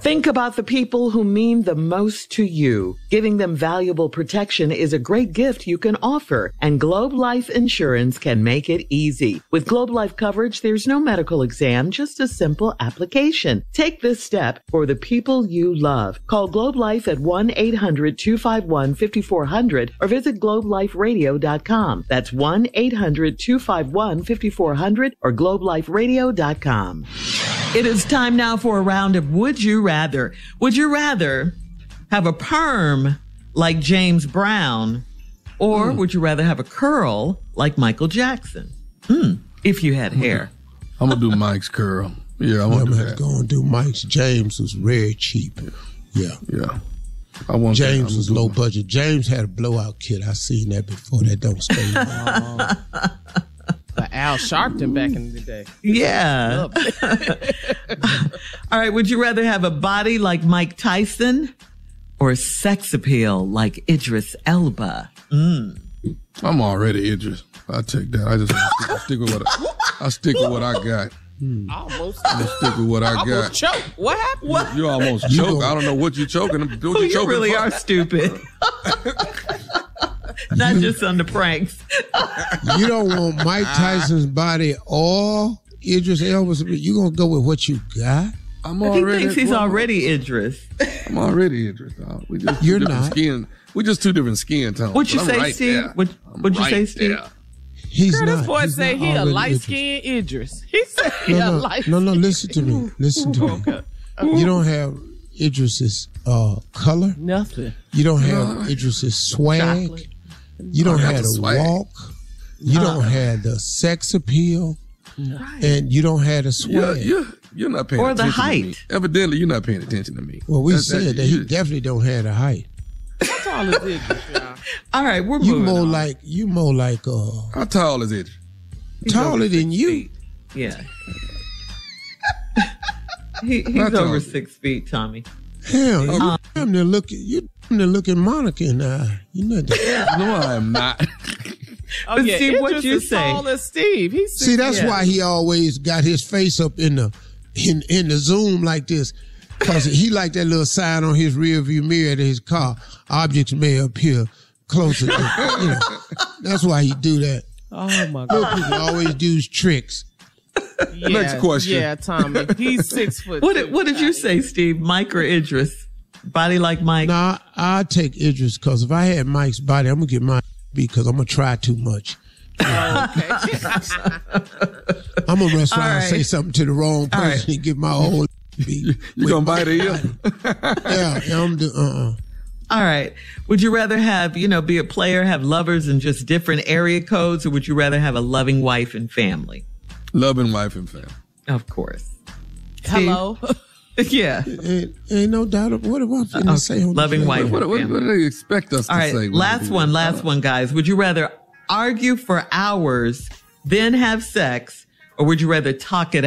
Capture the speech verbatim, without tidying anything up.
Think about the people who mean the most to you. Giving them valuable protection is a great gift you can offer, and Globe Life Insurance can make it easy. With Globe Life coverage, there's no medical exam, just a simple application. Take this step for the people you love. Call Globe Life at one eight hundred two five one five four zero zero or visit globe life radio dot com. That's one eight hundred two five one five four zero zero or globe life radio dot com. It is time now for a round of Would You Rather. Would you rather have a perm like James Brown, or mm. would you rather have a curl like Michael Jackson? Mm, if you had hair. I'm going to do Mike's curl. Yeah, I want to do that. I'm going to do Mike's. James was very cheap. Yeah. Yeah. I want James was low budget. James had a blowout kit. I seen that before. That don't stay. Oh. Like Al Sharpton back in the day. Yeah. All right. Would you rather have a body like Mike Tyson or a sex appeal like Idris Elba? Mm. I'm already Idris. I take that. I just I stick with what I, I stick with what I got. Hmm. Almost. I stick with what I almost got. Choke. What happened? What? You almost You choke. gonna- I don't know what you're choking. What Oh, you you choking really for? are stupid. Not just on the pranks. You don't want Mike Tyson's body or Idris Elba's. You gonna go with what you got? I'm He already. thinks he's well, already Idris. I'm already Idris. Dog. We just You're two different not. Skin. We just two different skin tones. What'd you But I'm say, right Steve? there. What- I'm what'd you right say, Steve? there. He's Girl, not. this boy he's say not he a already light Idris. skinned Idris. He said he No, a no, light no, no. Listen to me. Listen to me. You don't have Idris's uh, color. Nothing. You don't have Idris's swag. Chocolate. You don't I got have the the swag. walk. You don't have the sex appeal. Right. And you don't have the You're, swag. you're, you're not paying Or the attention to me. height. Evidently, you're not paying attention to me. Well, we That's- said that's- that he you- definitely don't have the height. How tall is Idris, y'all? All right, we're You moving more on. like you more like uh How tall is it? He's taller over than six you. feet. Yeah. he, he's Not over tall. six feet, Tommy. Hell, you damn near look you damn near look at Monica in the eye. You know that. No, I am not. Oh, But yeah, Steve, Idris what'd you is say? tall as Steve. He's See, that's Yeah. why he always got his face up in the in in the zoom like this. Cause he like that little sign on his rear view mirror to his car. Objects may appear closer. To, you know, that's why he do that. Oh my Little God. people always do tricks. Yeah, Next question. Yeah, Tommy. He's six foot. What two. did, what did you say, Steve? Mike or Idris? Body like Mike? Nah, I take Idris because if I had Mike's body, I'm gonna get my because I'm gonna try too much. Oh, okay. I'm gonna rest All around and right. say something to the wrong All right. person and get my whole beat. You gonna bite it? Yeah. Yeah, yeah, I'm do. Uh, uh All right. Would you rather have, you know, be a player, have lovers in just different area codes, or would you rather have a loving wife and family? Loving wife and family. Of course. Hello. Yeah. ain't, ain't no doubt. Of, what am I finna Uh, say? On loving the show? wife. What, what, what do they expect us All to right. say? when Last we do one, this? last one, guys. Would you rather argue for hours, then have sex, or would you rather talk it